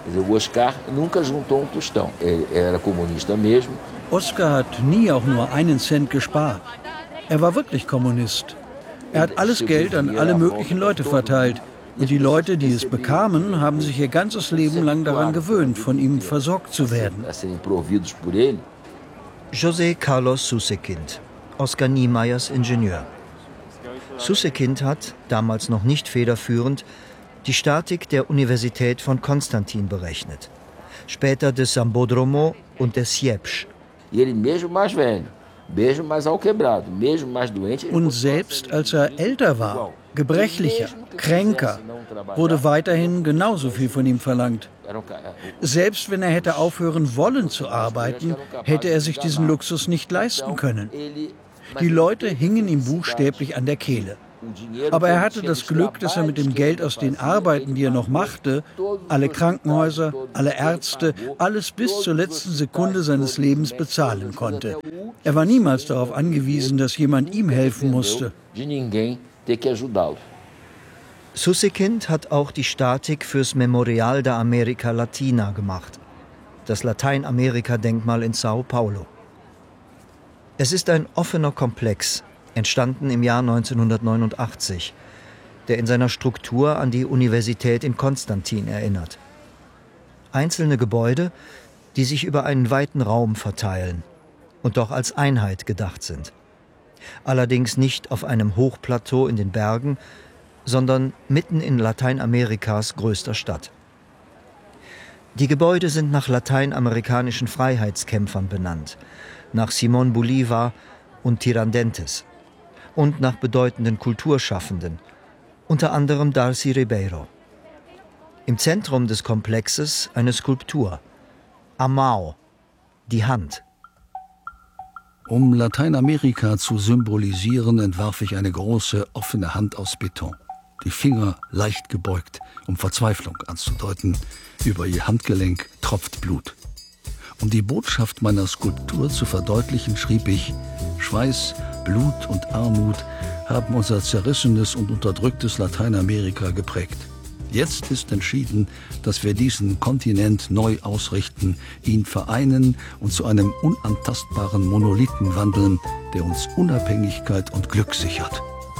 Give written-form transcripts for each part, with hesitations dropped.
Oscar hat nie auch nur einen Cent gespart. Er war wirklich Kommunist. Er hat alles Geld an alle möglichen Leute verteilt. Und die Leute, die es bekamen, haben sich ihr ganzes Leben lang daran gewöhnt, von ihm versorgt zu werden. José Carlos Susekind, Oscar Niemeyers Ingenieur. Susekind hat, damals noch nicht federführend, die Statik der Universität von Konstantin berechnet. Später des Sambódromo und des Siepsch. Und selbst als er älter war, gebrechlicher, kränker, wurde weiterhin genauso viel von ihm verlangt. Selbst wenn er hätte aufhören wollen zu arbeiten, hätte er sich diesen Luxus nicht leisten können. Die Leute hingen ihm buchstäblich an der Kehle. Aber er hatte das Glück, dass er mit dem Geld aus den Arbeiten, die er noch machte, alle Krankenhäuser, alle Ärzte, alles bis zur letzten Sekunde seines Lebens bezahlen konnte. Er war niemals darauf angewiesen, dass jemand ihm helfen musste. Susekind hat auch die Statik fürs Memorial da América Latina gemacht, das Lateinamerika-Denkmal in Sao Paulo. Es ist ein offener Komplex, entstanden im Jahr 1989, der in seiner Struktur an die Universität in Konstantin erinnert. Einzelne Gebäude, die sich über einen weiten Raum verteilen und doch als Einheit gedacht sind. Allerdings nicht auf einem Hochplateau in den Bergen, sondern mitten in Lateinamerikas größter Stadt. Die Gebäude sind nach lateinamerikanischen Freiheitskämpfern benannt, nach Simón Bolívar und Tiradentes und nach bedeutenden Kulturschaffenden, unter anderem Darcy Ribeiro. Im Zentrum des Komplexes eine Skulptur, Amao, die Hand. Um Lateinamerika zu symbolisieren, entwarf ich eine große, offene Hand aus Beton. Die Finger leicht gebeugt, um Verzweiflung anzudeuten. Über ihr Handgelenk tropft Blut. Um die Botschaft meiner Skulptur zu verdeutlichen, schrieb ich: Schweiß, Blut und Armut haben unser zerrissenes und unterdrücktes Lateinamerika geprägt. Jetzt ist entschieden, dass wir diesen Kontinent neu ausrichten, ihn vereinen und zu einem unantastbaren Monolithen wandeln, der uns Unabhängigkeit und Glück sichert.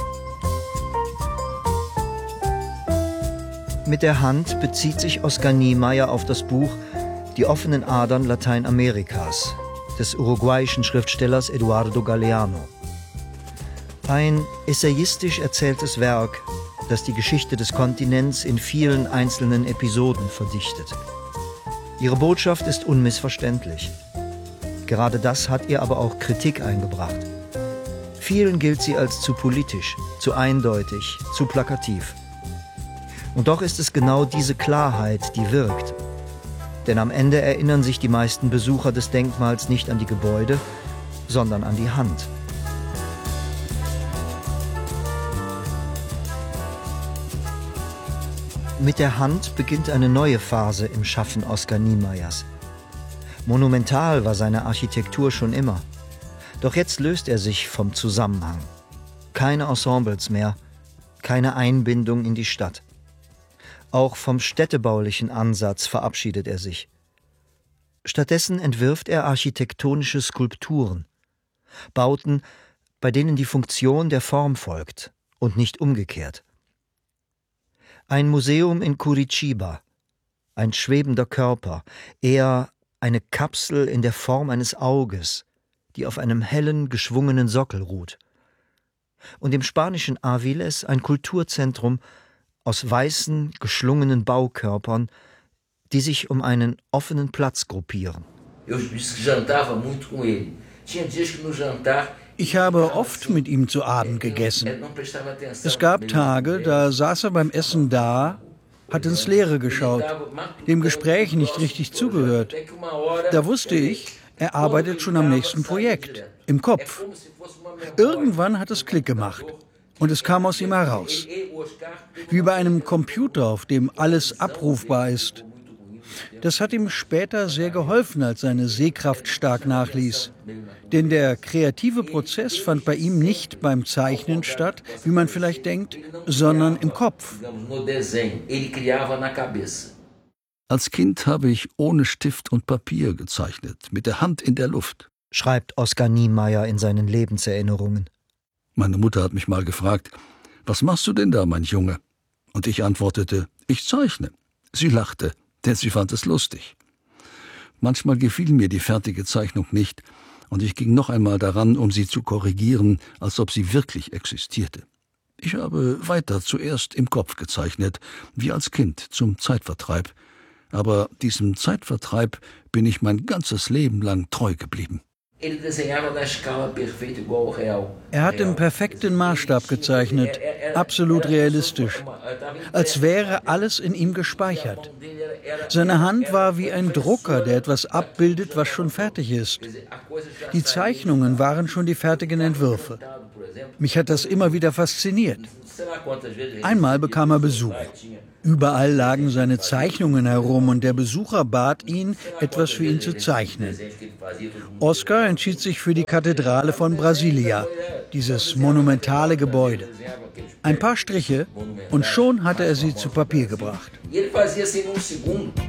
Mit der Hand bezieht sich Oscar Niemeyer auf das Buch Die offenen Adern Lateinamerikas des uruguayischen Schriftstellers Eduardo Galeano. Ein essayistisch erzähltes Werk, das die Geschichte des Kontinents in vielen einzelnen Episoden verdichtet. Ihre Botschaft ist unmissverständlich. Gerade das hat ihr aber auch Kritik eingebracht. Vielen gilt sie als zu politisch, zu eindeutig, zu plakativ. Und doch ist es genau diese Klarheit, die wirkt. Denn am Ende erinnern sich die meisten Besucher des Denkmals nicht an die Gebäude, sondern an die Hand. Mit der Hand beginnt eine neue Phase im Schaffen Oscar Niemeyers. Monumental war seine Architektur schon immer. Doch jetzt löst er sich vom Zusammenhang. Keine Ensembles mehr, keine Einbindung in die Stadt. Auch vom städtebaulichen Ansatz verabschiedet er sich. Stattdessen entwirft er architektonische Skulpturen, Bauten, bei denen die Funktion der Form folgt und nicht umgekehrt. Ein Museum in Curitiba, ein schwebender Körper, eher eine Kapsel in der Form eines Auges, die auf einem hellen, geschwungenen Sockel ruht. Und im spanischen Aviles ein Kulturzentrum aus weißen, geschlungenen Baukörpern, die sich um einen offenen Platz gruppieren. Ich habe oft mit ihm zu Abend gegessen. Es gab Tage, da saß er beim Essen da, hat ins Leere geschaut, dem Gespräch nicht richtig zugehört. Da wusste ich, er arbeitet schon am nächsten Projekt, im Kopf. Irgendwann hat es Klick gemacht und es kam aus ihm heraus. Wie bei einem Computer, auf dem alles abrufbar ist. Das hat ihm später sehr geholfen, als seine Sehkraft stark nachließ. Denn der kreative Prozess fand bei ihm nicht beim Zeichnen statt, wie man vielleicht denkt, sondern im Kopf. Als Kind habe ich ohne Stift und Papier gezeichnet, mit der Hand in der Luft, schreibt Oskar Niemeyer in seinen Lebenserinnerungen. Meine Mutter hat mich mal gefragt, »Was machst du denn da, mein Junge?« Und ich antwortete, »Ich zeichne.« Sie lachte, denn sie fand es lustig. Manchmal gefiel mir die fertige Zeichnung nicht, und ich ging noch einmal daran, um sie zu korrigieren, als ob sie wirklich existierte. Ich habe weiter zuerst im Kopf gezeichnet, wie als Kind, zum Zeitvertreib. Aber diesem Zeitvertreib bin ich mein ganzes Leben lang treu geblieben. Er hat im perfekten Maßstab gezeichnet, absolut realistisch, als wäre alles in ihm gespeichert. Seine Hand war wie ein Drucker, der etwas abbildet, was schon fertig ist. Die Zeichnungen waren schon die fertigen Entwürfe. Mich hat das immer wieder fasziniert. Einmal bekam er Besuch. Überall lagen seine Zeichnungen herum und der Besucher bat ihn, etwas für ihn zu zeichnen. Oskar entschied sich für die Kathedrale von Brasilia, dieses monumentale Gebäude. Ein paar Striche und schon hatte er sie zu Papier gebracht.